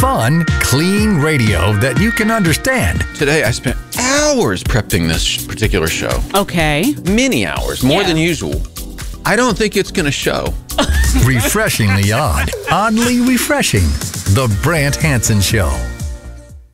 Fun, clean radio that you can understand. Today I spent hours prepping this particular show. Okay. Many hours, more than usual. I don't think it's going to show. Refreshingly odd, oddly refreshing. The Brant Hansen Show.